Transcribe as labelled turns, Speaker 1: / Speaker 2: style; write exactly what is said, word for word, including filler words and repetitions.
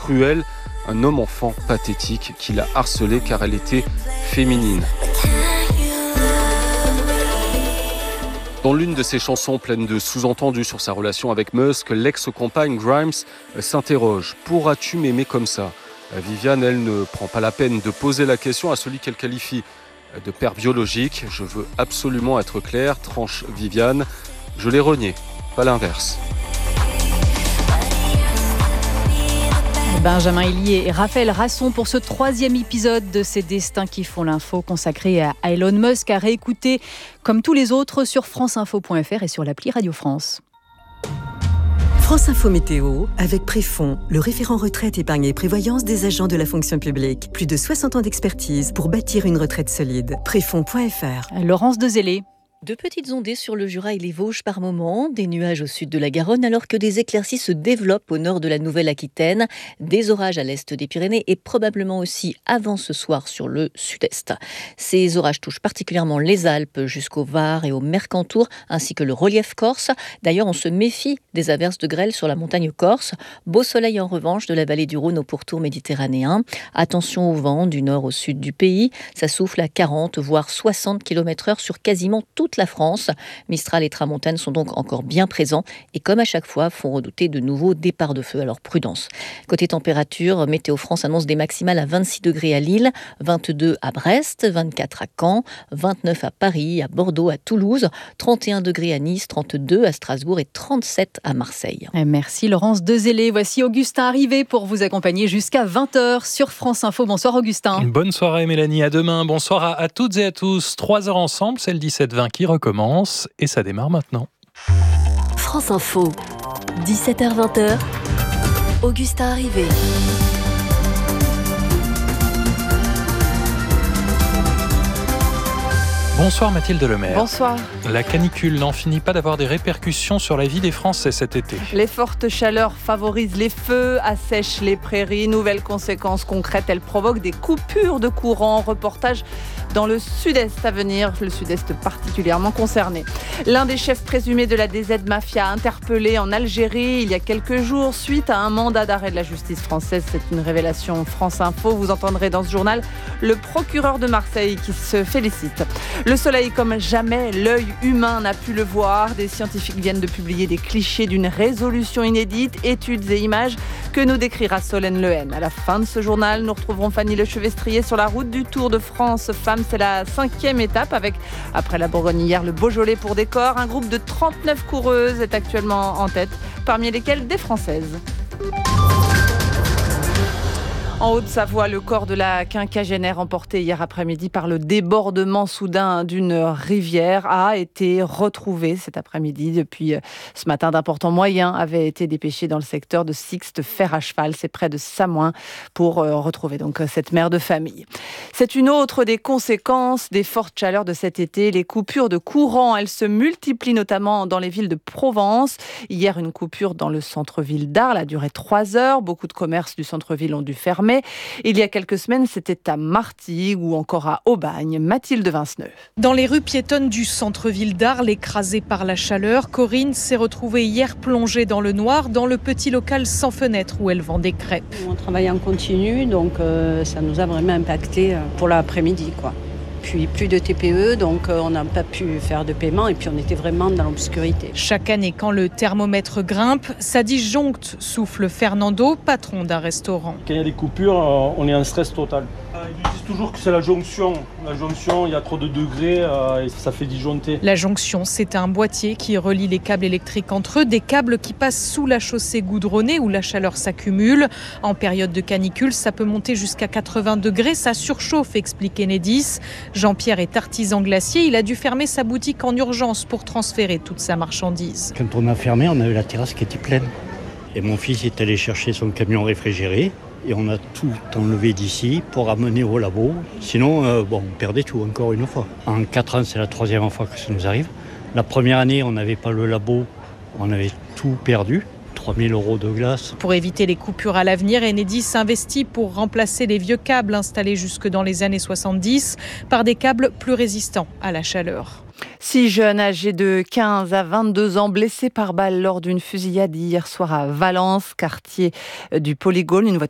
Speaker 1: cruel, un homme-enfant pathétique qui l'a harcelée car elle était féminine. Dans l'une de ses chansons pleines de sous-entendus sur sa relation avec Musk, l'ex-compagne Grimes s'interroge « Pourras-tu m'aimer comme ça ?» Viviane, elle, ne prend pas la peine de poser la question à celui qu'elle qualifie de père biologique. « Je veux absolument être clair, tranche Viviane. Je l'ai renié, pas l'inverse. »
Speaker 2: Benjamin Hélier et Raphaël Rasson pour ce troisième épisode de Ces destins qui font l'info consacré à Elon Musk, à réécouter comme tous les autres sur franceinfo point f r et sur l'appli Radio France.
Speaker 3: France Info Météo avec Préfond, le référent retraite, épargne et prévoyance des agents de la fonction publique. Plus de soixante ans d'expertise pour bâtir une retraite solide. Préfond point f r.
Speaker 2: Laurence Dezellé.
Speaker 4: De petites ondées sur le Jura et les Vosges par moments, des nuages au sud de la Garonne alors que des éclaircies se développent au nord de la Nouvelle-Aquitaine, des orages à l'est des Pyrénées et probablement aussi avant ce soir sur le sud-est. Ces orages touchent particulièrement les Alpes jusqu'au Var et au Mercantour ainsi que le relief corse. D'ailleurs, on se méfie des averses de grêle sur la montagne corse. Beau soleil en revanche de la vallée du Rhône au pourtour méditerranéen. Attention au vent du nord au sud du pays. Ça souffle à quarante voire soixante kilomètres heure sur quasiment toute la France. Mistral et Tramontane sont donc encore bien présents et comme à chaque fois font redouter de nouveaux départs de feu, alors prudence. Côté température, Météo France annonce des maximales à vingt-six degrés à Lille, vingt-deux à Brest, vingt-quatre à Caen, vingt-neuf à Paris, à Bordeaux, à Toulouse, trente et un degrés à Nice, trente-deux à Strasbourg et trente-sept à Marseille.
Speaker 2: Merci Laurence Dezellé. Voici Augustin arrivé pour vous accompagner jusqu'à vingt heures sur France Info. Bonsoir Augustin.
Speaker 5: Bonne soirée Mélanie, à demain. Bonsoir à, à toutes et à tous. trois heures ensemble, c'est le dix-sept vingt qui recommence et ça démarre maintenant.
Speaker 6: France Info, dix-sept heures vingt, Augustin arrivé.
Speaker 5: Bonsoir Mathilde Lemaire.
Speaker 7: Bonsoir.
Speaker 5: La canicule n'en finit pas d'avoir des répercussions sur la vie des Français cet été.
Speaker 7: Les fortes chaleurs favorisent les feux, assèchent les prairies. Nouvelles conséquences concrètes, elles provoquent des coupures de courant. Reportage dans le sud-est à venir, le sud-est particulièrement concerné. L'un des chefs présumés de la D Z Mafia interpellé en Algérie il y a quelques jours suite à un mandat d'arrêt de la justice française. C'est une révélation France Info. Vous entendrez dans ce journal le procureur de Marseille qui se félicite. Le soleil comme jamais, l'œil humain n'a pu le voir. Des scientifiques viennent de publier des clichés d'une résolution inédite, études et images que nous décrira Solène Lehen. À la fin de ce journal, nous retrouverons Fanny Lechevestrier sur la route du Tour de France. Femme, c'est la cinquième étape avec, après la Bourgogne hier, le Beaujolais pour décor. Un groupe de trente-neuf coureuses est actuellement en tête, parmi lesquelles des Françaises. En Haute-Savoie, le corps de la quinquagénaire emporté hier après-midi par le débordement soudain d'une rivière a été retrouvé cet après-midi. Depuis ce matin, d'importants moyens avaient été dépêchés dans le secteur de Sixte, Fer à cheval, c'est près de Samoin, pour retrouver donc cette mère de famille. C'est une autre des conséquences des fortes chaleurs de cet été. Les coupures de courant, elles se multiplient notamment dans les villes de Provence. Hier, une coupure dans le centre-ville d'Arles a duré trois heures. Beaucoup de commerces du centre-ville ont dû fermer. Il y a quelques semaines, c'était à Martigues ou encore à Aubagne. Mathilde Vinceneuve.
Speaker 8: Dans les rues piétonnes du centre-ville d'Arles, écrasée par la chaleur, Corinne s'est retrouvée hier plongée dans le noir dans le petit local sans fenêtre où elle vend des crêpes.
Speaker 9: On travaille en continu, donc euh, ça nous a vraiment impacté pour l'après-midi, quoi. Puis plus de T P E, donc on n'a pas pu faire de paiement et puis on était vraiment dans l'obscurité.
Speaker 8: Chaque année, quand le thermomètre grimpe, ça disjoncte, souffle Fernando, patron d'un restaurant.
Speaker 10: Quand il y a des coupures, on est en stress total. Ils disent toujours que c'est la jonction. La jonction, il y a trop de degrés et ça fait disjoncter.
Speaker 8: La jonction, c'est un boîtier qui relie les câbles électriques entre eux, des câbles qui passent sous la chaussée goudronnée où la chaleur s'accumule. En période de canicule, ça peut monter jusqu'à quatre-vingts degrés, ça surchauffe, explique Enedis. Jean-Pierre est artisan glacier, il a dû fermer sa boutique en urgence pour transférer toute sa marchandise.
Speaker 11: Quand on a fermé, on avait la terrasse qui était pleine. Et mon fils est allé chercher son camion réfrigéré. Et on a tout enlevé d'ici pour amener au labo. Sinon, euh, bon, on perdait tout encore une fois. En quatre ans, c'est la troisième fois que ça nous arrive. La première année, on n'avait pas le labo, on avait tout perdu. trois mille euros de glace.
Speaker 8: Pour éviter les coupures à l'avenir, Enedis investit pour remplacer les vieux câbles installés jusque dans les années soixante-dix par des câbles plus résistants à la chaleur.
Speaker 7: Six jeunes âgés de quinze à vingt-deux ans blessés par balle lors d'une fusillade hier soir à Valence, quartier du Polygone. Une voiture